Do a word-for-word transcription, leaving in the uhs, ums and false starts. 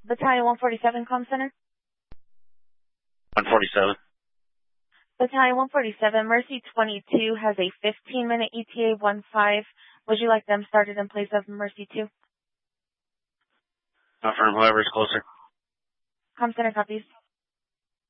Battalion one forty-seven, comm center. one forty-seven. Battalion one forty-seven, Mercy twenty-two has a fifteen minute E T A one five. Would you like them started in place of Mercy two? Affirm, whoever's closer. Comm center copies.